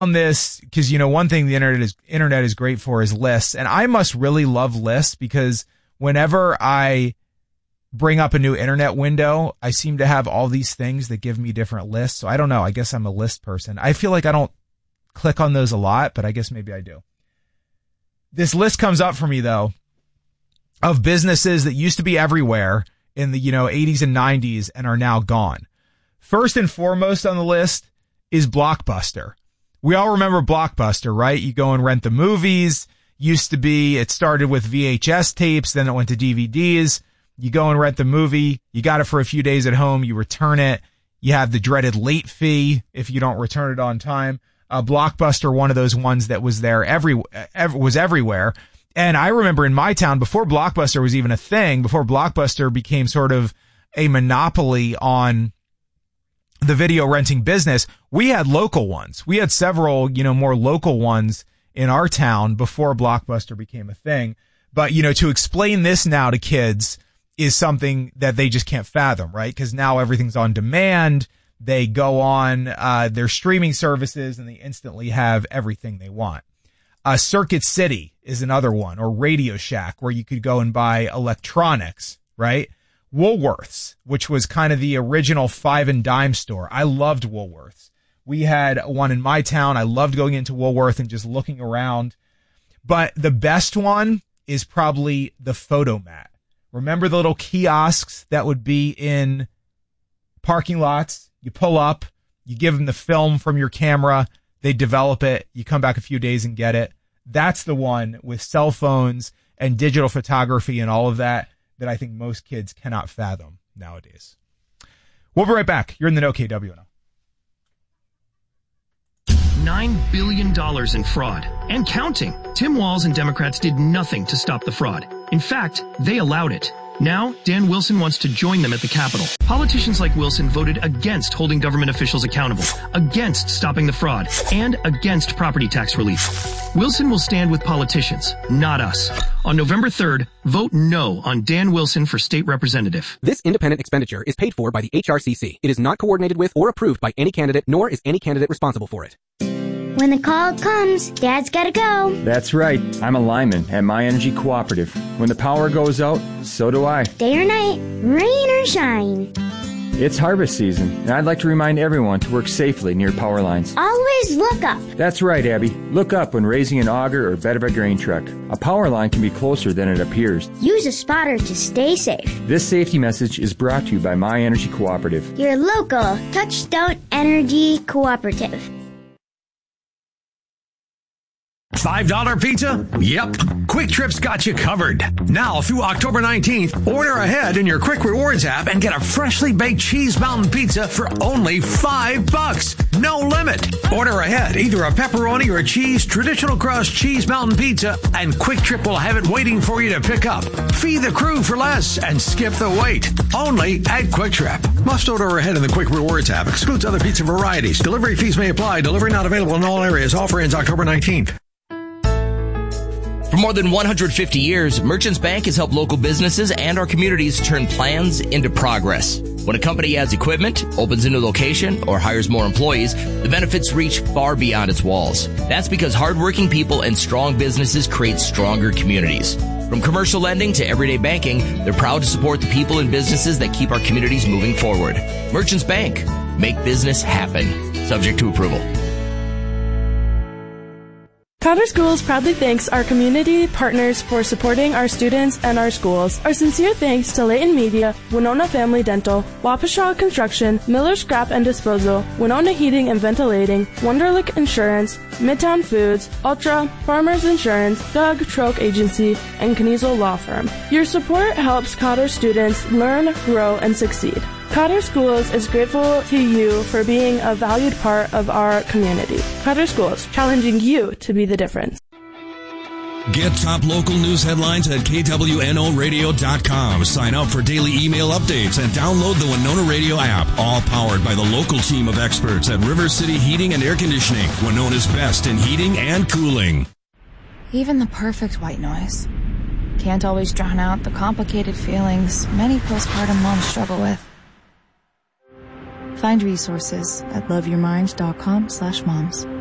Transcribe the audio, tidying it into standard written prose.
on this because, one thing the internet is great for is lists. And I must really love lists because whenever I bring up a new internet window, I seem to have all these things that give me different lists. So I don't know. I guess I'm a list person. I feel like I don't click on those a lot, but I guess maybe I do. This list comes up for me, though, of businesses that used to be everywhere in the, 80s and 90s and are now gone. First and foremost on the list is Blockbuster. We all remember Blockbuster, right? You go and rent the movies. It started with VHS tapes, then it went to DVDs. You go and rent the movie. You got it for a few days at home. You return it. You have the dreaded late fee if you don't return it on time. Blockbuster, one of those ones that was there was everywhere. And I remember in my town, before Blockbuster was even a thing, before Blockbuster became sort of a monopoly on the video renting business, we had local ones. We had several, more local ones in our town before Blockbuster became a thing. But, to explain this now to kids is something that they just can't fathom, right? Because now everything's on demand. They go on their streaming services and they instantly have everything they want. Circuit City is another one, or Radio Shack, where you could go and buy electronics, right? Woolworths, which was kind of the original 5 and dime store. I loved Woolworths. We had one in my town. I loved going into Woolworth and just looking around. But the best one is probably the Photomat. Remember the little kiosks that would be in parking lots? You pull up, you give them the film from your camera, they develop it, you come back a few days and get it. That's the one with cell phones and digital photography and all of that I think most kids cannot fathom nowadays. We'll be right back. You're in the Know KWNO. $9 billion in fraud. And counting. Tim Walz and Democrats did nothing to stop the fraud. In fact, they allowed it. Now, Dan Wilson wants to join them at the Capitol. Politicians like Wilson voted against holding government officials accountable, against stopping the fraud, and against property tax relief. Wilson will stand with politicians, not us. On November 3rd, vote no on Dan Wilson for state representative. This independent expenditure is paid for by the HRCC. It is not coordinated with or approved by any candidate, nor is any candidate responsible for it. When the call comes, Dad's gotta go. That's right. I'm a lineman at My Energy Cooperative. When the power goes out, so do I. Day or night, rain or shine. It's harvest season, and I'd like to remind everyone to work safely near power lines. Always look up. That's right, Abby. Look up when raising an auger or bed of a grain truck. A power line can be closer than it appears. Use a spotter to stay safe. This safety message is brought to you by My Energy Cooperative. Your local Touchstone Energy Cooperative. $5 pizza? Yep. Quick Trip's got you covered. Now through October 19th, order ahead in your Quick Rewards app and get a freshly baked Cheese Mountain Pizza for only $5. No limit. Order ahead either a pepperoni or a cheese traditional crust Cheese Mountain Pizza and Quick Trip will have it waiting for you to pick up. Feed the crew for less and skip the wait. Only at Quick Trip. Must order ahead in the Quick Rewards app. Excludes other pizza varieties. Delivery fees may apply. Delivery not available in all areas. Offer ends October 19th. For more than 150 years, Merchants Bank has helped local businesses and our communities turn plans into progress. When a company adds equipment, opens a new location, or hires more employees, the benefits reach far beyond its walls. That's because hardworking people and strong businesses create stronger communities. From commercial lending to everyday banking, they're proud to support the people and businesses that keep our communities moving forward. Merchants Bank. Make business happen. Subject to approval. Cotter Schools proudly thanks our community partners for supporting our students and our schools. Our sincere thanks to Layton Media, Winona Family Dental, Waukesha Construction, Miller Scrap and Disposal, Winona Heating and Ventilating, Wunderlich Insurance, Midtown Foods, Ultra, Farmers Insurance, Doug Troke Agency, and Kniezel Law Firm. Your support helps Cotter students learn, grow, and succeed. Cotter Schools is grateful to you for being a valued part of our community. Cotter Schools, challenging you to be the difference. Get top local news headlines at KWNOradio.com. Sign up for daily email updates and download the Winona Radio app. All powered by the local team of experts at River City Heating and Air Conditioning, Winona's best in heating and cooling. Even the perfect white noise can't always drown out the complicated feelings many postpartum moms struggle with. Find resources at loveyourmind.com/moms.